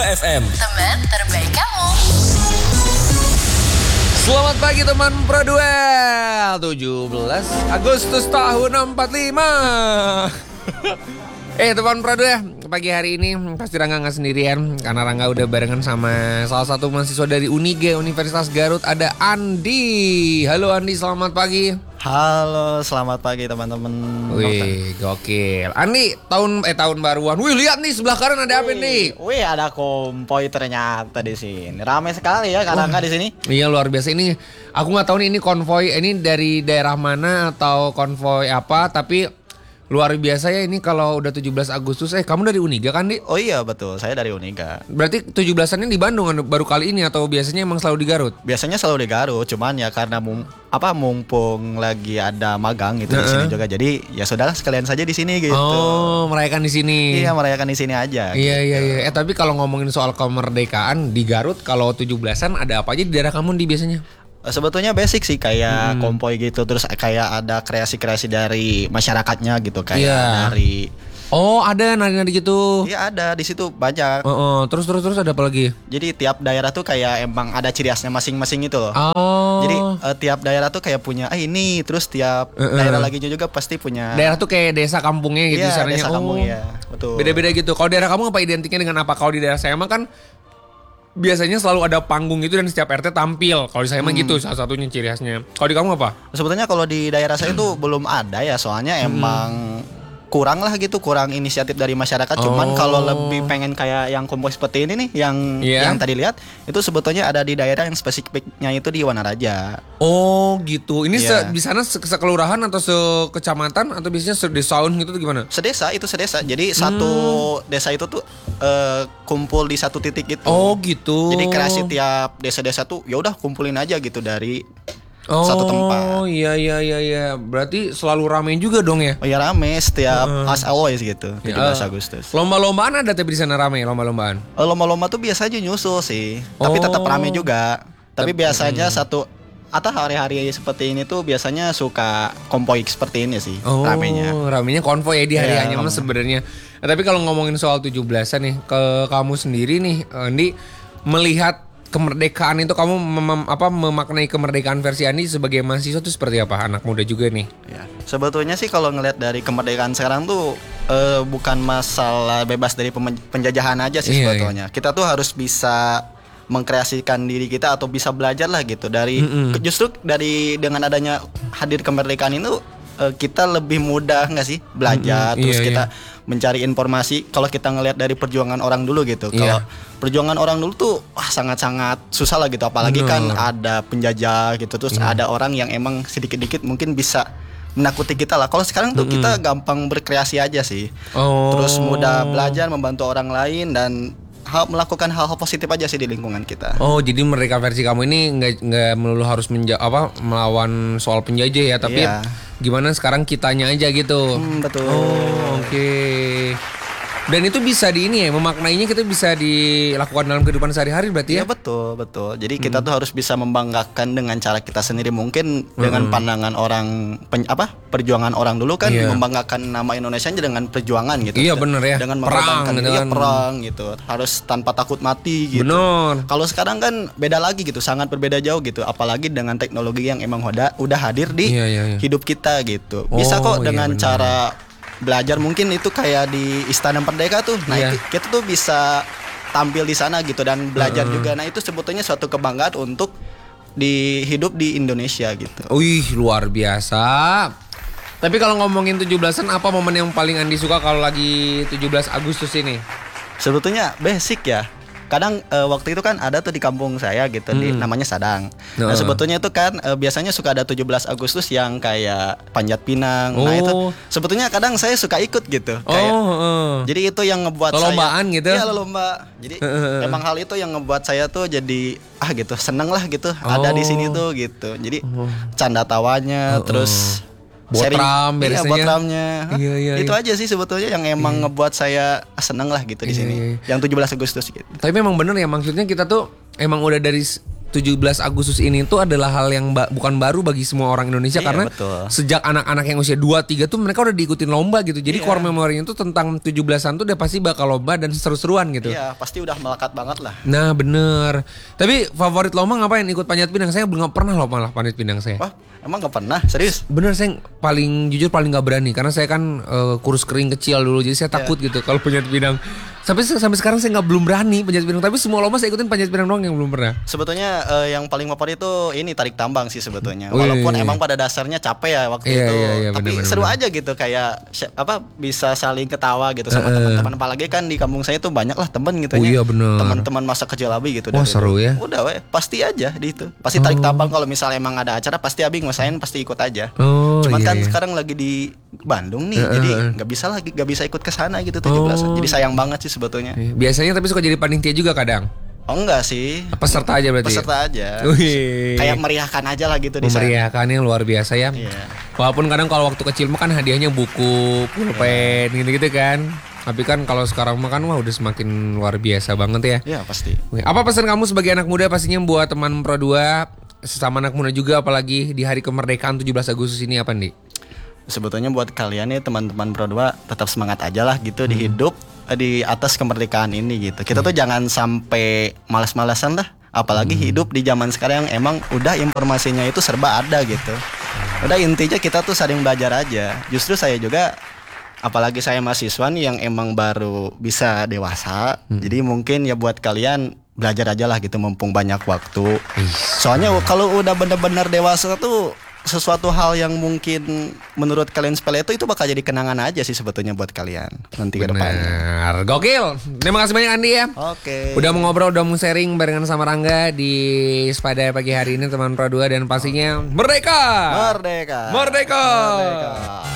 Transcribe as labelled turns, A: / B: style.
A: FM.
B: Teman terbaik kamu.
C: Selamat pagi teman Produel. 17 Agustus tahun 45. Teman Produel, pagi hari ini pasti Rangga gak sendirian, karena Rangga udah barengan sama salah satu mahasiswa dari Unige, Universitas Garut. Ada Andi. Halo Andi, selamat pagi.
D: Halo, selamat pagi teman-teman.
C: Wih, gokil. Andi, tahun baruan. Wih, lihat nih sebelah kanan ada apa nih?
D: Wih, ada konvoy ternyata di sini. Ramai sekali ya Rangga di sini.
C: Iya, luar biasa ini. Aku nggak tahu nih ini konvoy ini dari daerah mana atau konvoy apa, tapi luar biasa ya ini kalau udah 17 Agustus. Kamu dari Uniga kan, Di?
D: Oh iya betul, saya dari Uniga.
C: Berarti 17-annya di Bandung baru kali ini atau biasanya emang selalu di Garut?
D: Biasanya selalu di Garut, cuman ya karena mumpung lagi ada magang gitu di sini juga. Jadi ya sudahlah sekalian saja di sini gitu.
C: Oh, merayakan di sini.
D: Iya, merayakan di sini aja.
C: Iya. Tapi kalau ngomongin soal kemerdekaan di Garut, kalau 17-an ada apa aja di daerah kamu di biasanya?
D: Sebetulnya basic sih kayak konvoy gitu, terus kayak ada kreasi-kreasi dari masyarakatnya gitu kayak dari.
C: Oh, ada nari-nari gitu.
D: Iya, ada di situ banyak.
C: Terus ada apa lagi?
D: Jadi tiap daerah tuh kayak emang ada ciri khasnya masing-masing itu loh.
C: Oh.
D: Jadi tiap daerah tuh kayak punya ini, terus tiap daerah lagi juga pasti punya.
C: Daerah tuh kayak desa kampungnya gitu.
D: Iya,
C: Desa
D: kampung ya, betul.
C: Beda-beda gitu. Kalau daerah kamu apa identiknya dengan apa? Kalau di daerah saya mah kan biasanya selalu ada panggung gitu dan setiap RT tampil. Kalau di saya mah gitu salah satunya ciri khasnya. Kalau di kamu apa?
D: Sebetulnya kalau di daerah saya itu belum ada ya, soalnya emang kurang lah gitu, kurang inisiatif dari masyarakat. Cuman kalau lebih pengen kayak yang konvoy seperti ini nih, yang tadi lihat itu sebetulnya ada di daerah yang spesifiknya itu di Wanaraja.
C: Oh gitu. Ini di sana sekelurahan atau sekecamatan atau biasanya sedesaun gitu tuh gimana?
D: Sedesa. Jadi satu desa itu tuh kumpul di satu titik gitu.
C: Oh gitu.
D: Jadi kreasi tiap desa-desa tuh ya udah kumpulin aja gitu dari satu tempat.
C: Oh iya. Berarti selalu ramai juga dong ya?
D: Oh ya, rame setiap as always gitu. 17 Agustus.
C: Lomba-lombaan ada tapi di sana ramai lomba-lombaan.
D: Lomba-lomba tuh biasanya nyusul sih, tapi tetap ramai juga. Tapi biasanya atau hari-hari seperti ini tuh biasanya suka konvoy seperti ini sih,
C: ramenya konvoy ya di hari-harinya mah sebenarnya. Tapi kalau ngomongin soal 17-an nih, ke kamu sendiri nih, Andi, melihat kemerdekaan itu kamu memaknai kemerdekaan versi Andi sebagai mahasiswa itu seperti apa? Anak muda juga nih.
D: Ya, sebetulnya sih kalau ngelihat dari kemerdekaan sekarang tuh bukan masalah bebas dari penjajahan aja sih sebetulnya. Kita tuh harus bisa mengkreasikan diri kita atau bisa belajar lah gitu dari justru dari dengan adanya hadir kemerdekaan itu kita lebih mudah nggak sih belajar, terus kita mencari informasi. Kalau kita ngelihat dari perjuangan orang dulu gitu, kalau perjuangan orang dulu tuh sangat-sangat susah lah gitu, apalagi kan ada penjajah gitu, terus ada orang yang emang sedikit-sedikit mungkin bisa menakuti kita lah. Kalau sekarang tuh kita gampang berkreasi aja sih, terus mudah belajar, membantu orang lain dan melakukan hal-hal positif aja sih di lingkungan kita. Oh,
C: jadi merdeka versi kamu ini nggak melulu harus melawan soal penjajah ya, tapi gimana sekarang kitanya aja gitu.
D: Betul.
C: Oh, oke. Dan itu bisa memaknainya kita bisa dilakukan dalam kehidupan sehari-hari berarti ya?
D: Iya, betul. Jadi kita tuh harus bisa membanggakan dengan cara kita sendiri, mungkin dengan pandangan orang perjuangan orang dulu kan membanggakan nama Indonesia dengan perjuangan gitu.
C: Iya benar ya.
D: Dengan mengorbankan perang gitu. Harus tanpa takut mati gitu.
C: Benar.
D: Kalau sekarang kan beda lagi gitu, sangat berbeda jauh gitu. Apalagi dengan teknologi yang emang udah hadir di hidup kita gitu. Bisa kok dengan cara belajar, mungkin itu kayak di Istana Merdeka tuh. Nah, kita tuh bisa tampil di sana gitu dan belajar juga. Nah, itu sebetulnya suatu kebanggaan untuk hidup di Indonesia gitu.
C: Wih, luar biasa. Tapi kalau ngomongin 17-an, apa momen yang paling Andi suka kalau lagi 17 Agustus ini?
D: Sebetulnya basic ya. Kadang waktu itu kan ada tuh di kampung saya gitu, namanya Sadang. Nah, sebetulnya itu kan biasanya suka ada 17 Agustus yang kayak panjat pinang. Nah, itu sebetulnya kadang saya suka ikut gitu. Jadi itu yang ngebuat
C: lombaan gitu.
D: Iya, lomba. Jadi emang hal itu yang ngebuat saya tuh jadi gitu, seneng lah gitu ada di sini tuh gitu. Jadi canda tawanya terus
C: Botram
D: botramnya. Itu aja sih sebetulnya yang emang ngebuat saya seneng lah gitu di sini. Yang 17 Agustus gitu.
C: Tapi memang bener ya, maksudnya kita tuh emang udah dari 17 Agustus ini tuh adalah hal yang bukan baru bagi semua orang Indonesia.
D: Iya,
C: karena
D: betul.
C: sejak anak-anak yang usia 2-3 tuh mereka udah diikutin lomba gitu. Jadi core memorinya tuh tentang 17-an tuh udah pasti bakal lomba dan seru-seruan gitu.
D: Iya, pasti udah melekat banget lah.
C: Nah bener. Tapi favorit lomba ngapain? Ikut panjat pinang? Saya belum pernah loh malah panjat pinang saya.
D: Wah, emang gak pernah? Serius?
C: Bener, saya paling jujur paling gak berani. Karena saya kan kurus kering kecil dulu. Jadi saya takut gitu kalau panjat pinang. Sampai sekarang saya belum berani panjat pinang. Tapi semua lomba saya ikutin panjat pinang doang yang belum pernah.
D: Sebetulnya yang paling favorit itu ini tarik tambang sih sebetulnya. Walaupun emang pada dasarnya capek ya waktu itu. Tapi
C: bener,
D: seru aja gitu, kayak bisa saling ketawa gitu sama teman-teman. Apalagi kan di kampung saya tuh banyak lah temen gitu ya. Teman-teman masa kecil Abi gitu.
C: Wah seru ya.
D: Udah pasti aja di itu. Pasti tarik tambang kalau misalnya emang ada acara pasti Abi ngusahain pasti ikut aja. Cuman kan sekarang lagi di Bandung nih, jadi nggak bisa ikut ke sana gitu 17. Jadi sayang banget sih sebetulnya.
C: Biasanya tapi suka jadi panitia juga kadang.
D: Oh enggak sih.
C: Peserta aja berarti.
D: Peserta aja. Kayak meriahkan aja lah gitu di sana.
C: Meriahkannya luar biasa ya. Walaupun kadang kalau waktu kecil mah kan hadiahnya buku, pulpen gitu-gitu kan. Tapi kan kalau sekarang mah udah semakin luar biasa banget ya.
D: Iya pasti.
C: Apa pesan kamu sebagai anak muda pastinya buat teman Pro 2, sesama anak muda juga, apalagi di hari kemerdekaan 17 Agustus ini apa nih?
D: Sebetulnya buat kalian nih teman-teman Pro 2 tetap semangat aja lah gitu di hidup di atas kemerdekaan ini gitu. Kita tuh jangan sampai malas-malasan lah. Apalagi hidup di zaman sekarang yang emang udah informasinya itu serba ada gitu. Udah intinya kita tuh saling belajar aja. Justru saya juga, apalagi saya mahasiswa nih yang emang baru bisa dewasa. Jadi mungkin ya buat kalian belajar aja lah gitu mumpung banyak waktu. Soalnya kalau udah bener-bener dewasa tuh sesuatu hal yang mungkin menurut kalian sepele itu bakal jadi kenangan aja sih sebetulnya buat kalian nanti ke depannya.
C: Gokil. Terima kasih banyak Andi ya.
D: Oke.
C: Udah mau ngobrol, udah mau sharing barengan sama Rangga di Sepada pagi hari ini teman Pro 2, dan pastinya merdeka.
D: Merdeka.
C: Merdeka.
D: Merdeka.